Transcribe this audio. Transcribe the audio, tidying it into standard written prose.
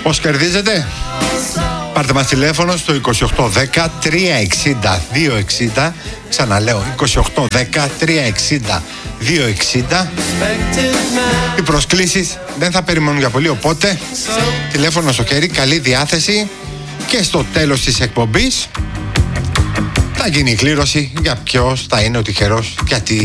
Πώς κερδίζετε? Πάρτε μας τηλέφωνο στο 2810 360 260. Ξαναλέω 2810 360 260. Οι προσκλήσεις δεν θα περιμένουν για πολύ, οπότε τηλέφωνο στο χέρι, καλή διάθεση. Και στο τέλος της εκπομπής θα γίνει η κλήρωση για ποιος θα είναι ο τυχερός. Γιατί